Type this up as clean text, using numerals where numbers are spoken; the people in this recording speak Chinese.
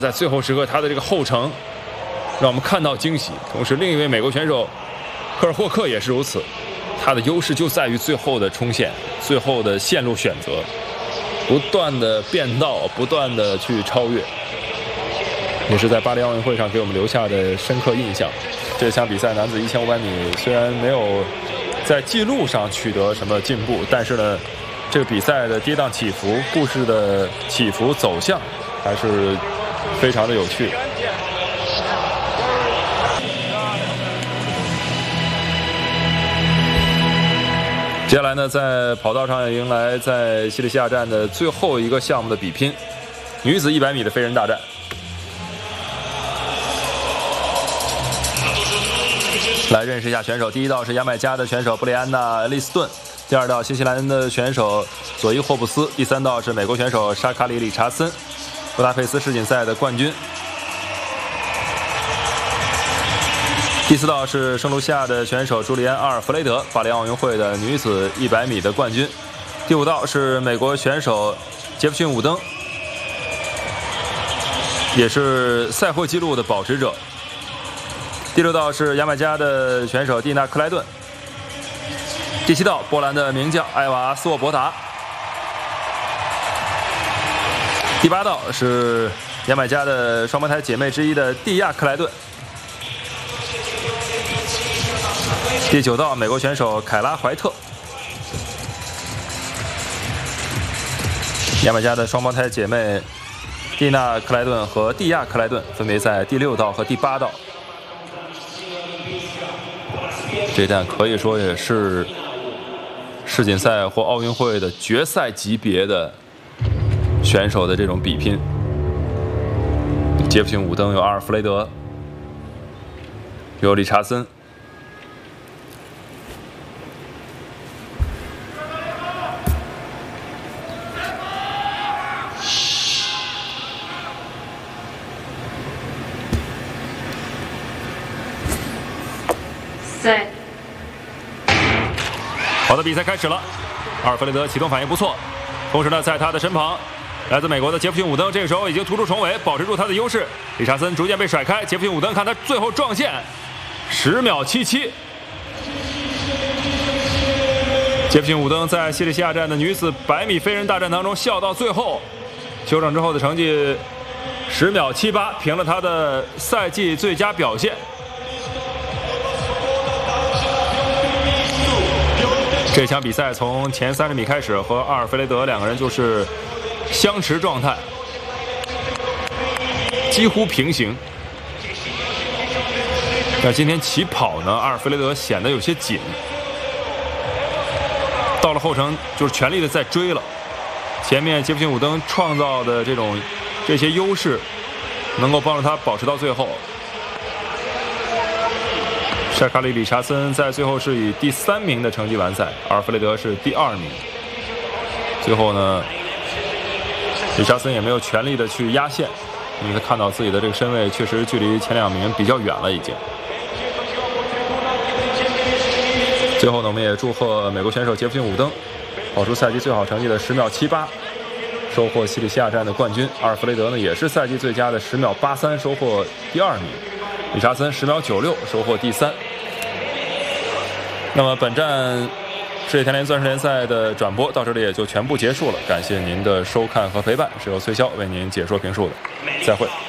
在最后时刻，他的这个后程让我们看到惊喜。同时，另一位美国选手科尔霍克也是如此，他的优势就在于最后的冲线、最后的线路选择，不断的变道，不断的去超越，也是在巴黎奥运会上给我们留下的深刻印象。这项比赛男子1500米虽然没有在记录上取得什么进步，但是呢，这个比赛的跌宕起伏、故事的起伏走向还是非常的有趣。接下来呢，在跑道上迎来在西里西亚站的最后一个项目的比拼，女子100米的飞人大战。来认识一下选手，第一道是牙买加的选手布里安娜·利斯顿，第二道新西兰的选手佐伊·霍布斯，第三道是美国选手沙卡里·理查森，布达佩斯世锦赛的冠军。第四道是圣卢西亚的选手朱利安·阿尔弗雷德，巴黎奥运会的女子100米的冠军。第五道是美国选手杰弗逊·伍登，也是赛会纪录的保持者。第六道是牙买加的选手蒂娜·克莱顿。第七道波兰的名将艾娃·斯沃伯达。第八道是牙买加的双胞胎姐妹之一的蒂亚·克莱顿。第九道美国选手凯拉·怀特。牙买加的双胞胎姐妹蒂娜·克莱顿和蒂亚·克莱顿分别在第6道和第8道。这一站可以说也是世锦赛或奥运会的决赛级别的选手的这种比拼。杰弗逊·伍登有阿尔弗雷德，有理查森。好的，比赛开始了。阿尔弗雷德启动反应不错，同时呢，在他的身旁，来自美国的杰弗逊·伍登这个时候已经突出重围，保持住他的优势。理查森逐渐被甩开，杰弗逊·伍登看他最后撞线，10秒77。杰弗逊·伍登在西里西亚站的女子100米飞人大战当中笑到最后，休整之后的成绩10秒78，平了他的赛季最佳表现。这场比赛从前30米开始，和阿尔弗雷德两个人就是相持状态，几乎平行。那今天起跑呢，阿尔弗雷德显得有些紧，到了后程就是全力的在追了。前面杰弗逊·伍登创造的这些优势，能够帮助他保持到最后。沙卡里·理查森在最后是以第3名的成绩完赛，阿尔弗雷德是第2名。最后呢，理查森也没有全力的去压线，因为他看到自己的这个身位确实距离前2名比较远了已经。最后呢，我们也祝贺美国选手杰弗逊·伍登跑出赛季最好成绩的10秒78，收获西里西亚站的冠军。阿尔弗雷德呢也是赛季最佳的10秒83，收获第2名。理查森10秒96，收获第3。那么本站世界田联钻石联赛的转播到这里也就全部结束了，感谢您的收看和陪伴，是由崔潇为您解说评述的，再会。